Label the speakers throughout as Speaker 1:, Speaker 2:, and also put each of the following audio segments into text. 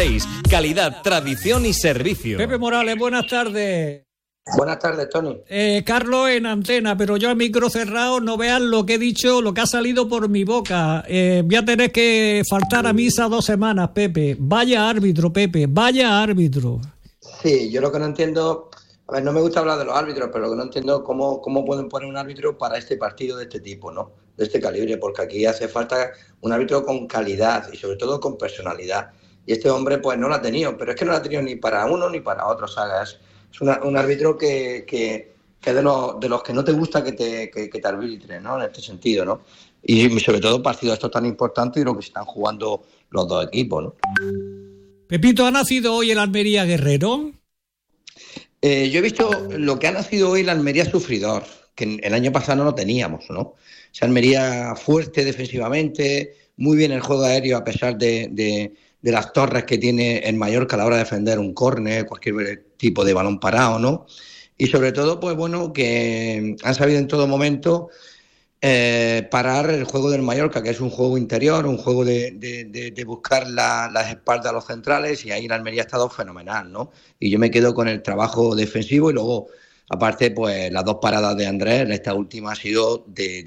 Speaker 1: Calidad, tradición y servicio.
Speaker 2: Pepe Morales, buenas tardes.
Speaker 3: Buenas tardes, Tony.
Speaker 2: Carlos en antena, pero yo a micro cerrado no vean lo que he dicho, lo que ha salido por mi boca. Voy a tener que faltar a misa 2 semanas, Pepe. Vaya árbitro, Pepe, vaya árbitro.
Speaker 3: Sí, yo lo que no entiendo, a ver, no me gusta hablar de los árbitros, pero lo que no entiendo es cómo pueden poner un árbitro para este partido de este tipo, ¿no? De este calibre, porque aquí hace falta un árbitro con calidad y sobre todo con personalidad. Y este hombre pues no lo ha tenido, pero es que no lo ha tenido ni para uno ni para otro, ¿sabes? Es un árbitro que de los que no te gusta que te arbitre, ¿no? En este sentido, ¿no? Y sobre todo partidos estos tan importantes y lo que están jugando los dos equipos, ¿no?
Speaker 2: Pepito, ¿ha nacido hoy el Almería Guerrero?
Speaker 3: Yo he visto lo que ha nacido hoy el Almería Sufridor, que el año pasado no lo teníamos, ¿no? Esa Almería fuerte defensivamente, muy bien el juego aéreo a pesar de las torres que tiene el Mallorca a la hora de defender un córner, cualquier tipo de balón parado, ¿no? Y sobre todo, pues bueno, que han sabido en todo momento parar el juego del Mallorca, que es un juego interior, un juego de buscar las espaldas a los centrales, y ahí la Almería ha estado fenomenal, ¿no? Y yo me quedo con el trabajo defensivo y luego, aparte, pues las 2 paradas de Andrés, esta última ha sido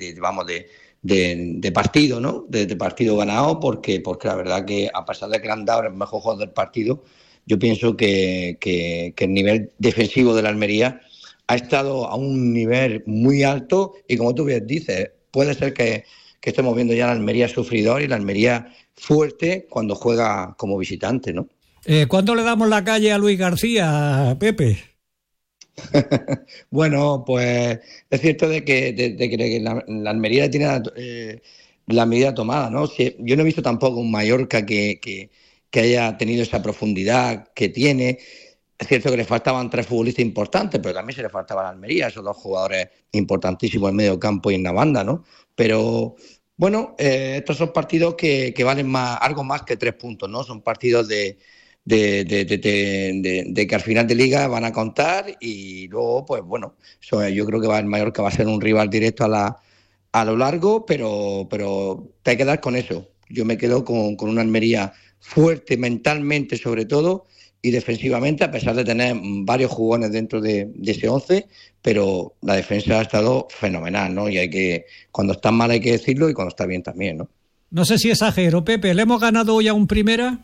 Speaker 3: de partido, ¿no? De partido ganado, porque la verdad que a pesar de que le han dado el mejor juego del partido, yo pienso que el nivel defensivo de la Almería ha estado a un nivel muy alto y, como tú bien dices, puede ser que estemos viendo ya la Almería sufridor y la Almería fuerte cuando juega como visitante, ¿no?
Speaker 2: ¿Cuándo le damos la calle a Luis García, Pepe?
Speaker 3: Bueno, pues es cierto de que la Almería tiene la medida tomada, ¿no? Yo no he visto tampoco un Mallorca que haya tenido esa profundidad que tiene. Es cierto que le faltaban 3 futbolistas importantes, pero también se le faltaba a la Almería, esos 2 jugadores importantísimos en medio campo y en la banda, ¿no? Pero bueno, estos son partidos que valen algo más que 3 puntos, ¿no? Son partidos de que al final de liga van a contar, y luego, pues bueno, yo creo que el Mallorca va a ser un rival directo a lo largo, pero te hay que dar con eso. Yo me quedo con una Almería fuerte mentalmente, sobre todo, y defensivamente, a pesar de tener varios jugones dentro de ese 11, pero la defensa ha estado fenomenal, ¿no? Y cuando está mal hay que decirlo, y cuando está bien también, ¿no?
Speaker 2: No sé si exagero, Pepe, ¿le hemos ganado hoy a un primera?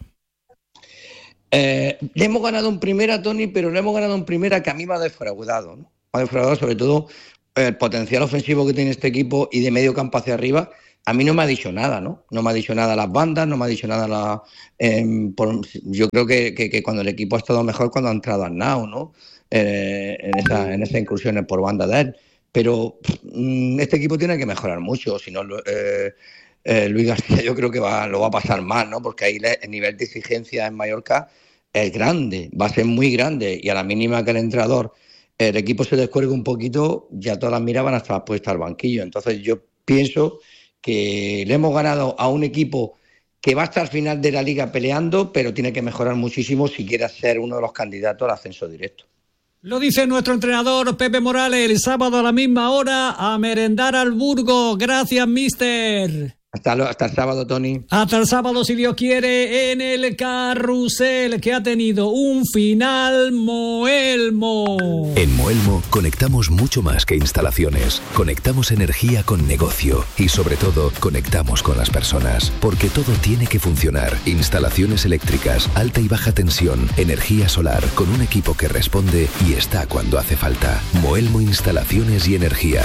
Speaker 3: Le hemos ganado un primera, Tony, pero le hemos ganado un primera que a mí me ha defraudado, ¿no? Me ha defraudado sobre todo el potencial ofensivo que tiene este equipo, y de medio campo hacia arriba. A mí no me ha dicho nada, ¿no? No me ha dicho nada las bandas, no me ha dicho nada yo creo que cuando el equipo ha estado mejor cuando ha entrado Arnau, ¿no? En esas incursiones por banda de él. Pero este equipo tiene que mejorar mucho, si no Luis García yo creo que lo va a pasar mal, ¿no? Porque ahí el nivel de exigencia en Mallorca es grande, va a ser muy grande, y a la mínima que el equipo se descuelgue un poquito, ya todas las miras van a estar puestas al banquillo. Entonces yo pienso que le hemos ganado a un equipo que va a estar al final de la liga peleando, pero tiene que mejorar muchísimo si quiere ser uno de los candidatos al ascenso directo.
Speaker 2: Lo dice nuestro entrenador Pepe Morales, el sábado a la misma hora, a merendar al Burgos. Gracias, mister.
Speaker 3: Hasta el sábado, Tony.
Speaker 2: Hasta el sábado, si Dios quiere, en el carrusel, que ha tenido un final Moelmo.
Speaker 4: En Moelmo conectamos mucho más que instalaciones. Conectamos energía con negocio y, sobre todo, conectamos con las personas. Porque todo tiene que funcionar. Instalaciones eléctricas, alta y baja tensión, energía solar, con un equipo que responde y está cuando hace falta. Moelmo Instalaciones y Energía.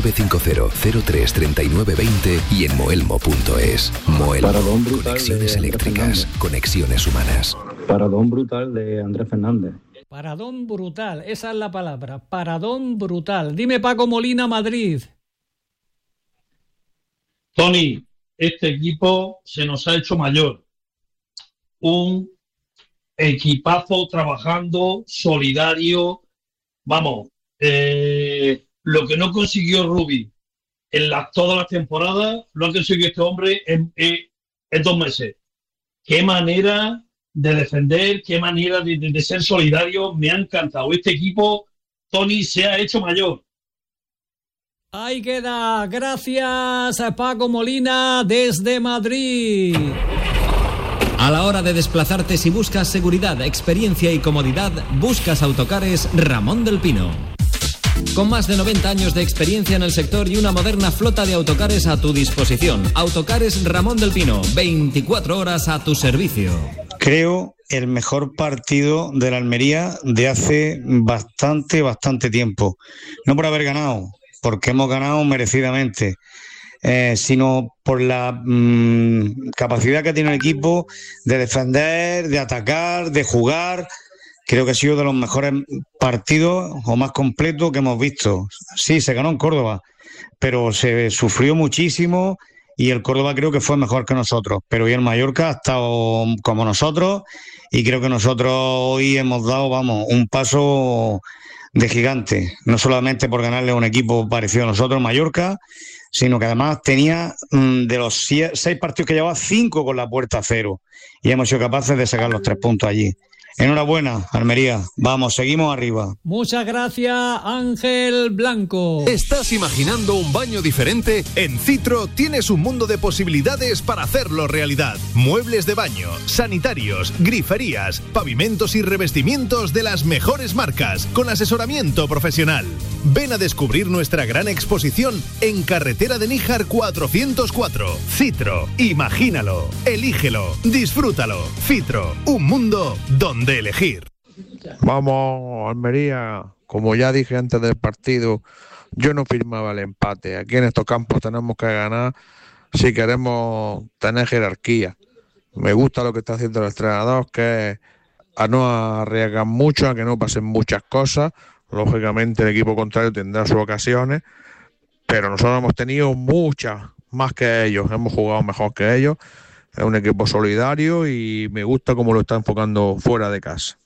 Speaker 4: 950-03-3920 y en Moelmo.es. Moelmo, conexiones eléctricas, conexiones humanas.
Speaker 5: Paradón brutal de Andrés Fernández.
Speaker 2: Paradón brutal, esa es la palabra, paradón brutal. Dime, Paco Molina, Madrid.
Speaker 6: Tony, este equipo se nos ha hecho mayor. Un equipazo trabajando, solidario. Vamos, lo que no consiguió Rubi en todas las temporadas, lo ha conseguido este hombre en 2 meses. Qué manera de defender, qué manera de ser solidario. Me ha encantado. Este equipo, Tony, se ha hecho mayor.
Speaker 2: Ahí queda. Gracias, Paco Molina, desde Madrid.
Speaker 1: A la hora de desplazarte, si buscas seguridad, experiencia y comodidad, buscas Autocares Ramón del Pino. Con más de 90 años de experiencia en el sector y una moderna flota de autocares a tu disposición. Autocares Ramón del Pino, 24 horas a tu servicio.
Speaker 7: Creo el mejor partido de la Almería de hace bastante tiempo. No por haber ganado, porque hemos ganado merecidamente, sino por la capacidad que tiene el equipo de defender, de atacar, de jugar. Creo que ha sido de los mejores partidos o más completos que hemos visto. Sí, se ganó en Córdoba, pero se sufrió muchísimo y el Córdoba creo que fue mejor que nosotros. Pero hoy el Mallorca ha estado como nosotros y creo que nosotros hoy hemos dado, un paso de gigante. No solamente por ganarle a un equipo parecido a nosotros, Mallorca, sino que además tenía de los 6 partidos que llevaba 5 con la puerta a cero y hemos sido capaces de sacar los 3 puntos allí. Enhorabuena, Almería. Vamos, seguimos arriba.
Speaker 2: Muchas gracias, Ángel Blanco.
Speaker 8: ¿Estás imaginando un baño diferente? En Citro tienes un mundo de posibilidades para hacerlo realidad. Muebles de baño, sanitarios, griferías, pavimentos y revestimientos de las mejores marcas, con asesoramiento profesional. Ven a descubrir nuestra gran exposición en Carretera de Níjar 404. Citro, imagínalo, elígelo, disfrútalo. Citro, un mundo donde de elegir.
Speaker 9: Vamos, Almería, como ya dije antes del partido, yo no firmaba el empate. Aquí en estos campos tenemos que ganar si queremos tener jerarquía. Me gusta lo que está haciendo el entrenador, que es a no arriesgar mucho, a que no pasen muchas cosas. Lógicamente el equipo contrario tendrá sus ocasiones, pero nosotros hemos tenido muchas más que ellos, hemos jugado mejor que ellos. Es un equipo solidario y me gusta cómo lo está enfocando fuera de casa.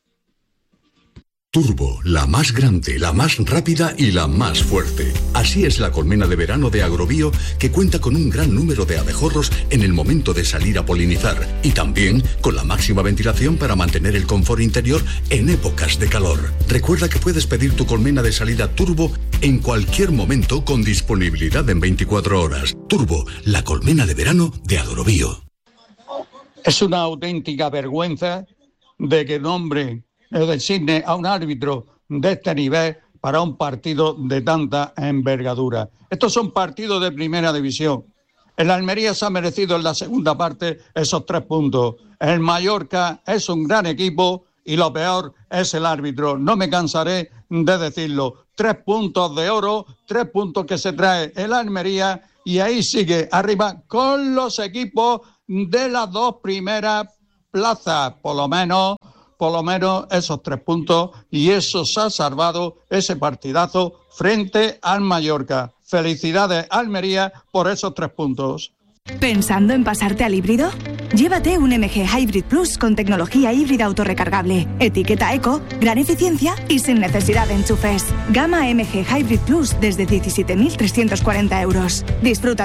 Speaker 10: Turbo, la más grande, la más rápida y la más fuerte. Así es la colmena de verano de Agrobio, que cuenta con un gran número de abejorros en el momento de salir a polinizar y también con la máxima ventilación para mantener el confort interior en épocas de calor. Recuerda que puedes pedir tu colmena de salida Turbo en cualquier momento con disponibilidad en 24 horas. Turbo, la colmena de verano de Agrobio.
Speaker 11: Es una auténtica vergüenza de que nombre o designe a un árbitro de este nivel para un partido de tanta envergadura. Estos son partidos de primera división. El Almería se ha merecido en la segunda parte esos 3 puntos. El Mallorca es un gran equipo y lo peor es el árbitro. No me cansaré de decirlo. 3 puntos de oro, 3 puntos que se trae el Almería y ahí sigue arriba con los equipos de las 2 primeras plazas, por lo menos esos 3 puntos, y eso se ha salvado ese partidazo frente al Mallorca. Felicidades, Almería, por esos 3 puntos.
Speaker 12: ¿Pensando en pasarte al híbrido? Llévate un MG Hybrid Plus con tecnología híbrida autorrecargable, etiqueta eco, gran eficiencia y sin necesidad de enchufes. Gama MG Hybrid Plus desde 17.340 euros. Disfruta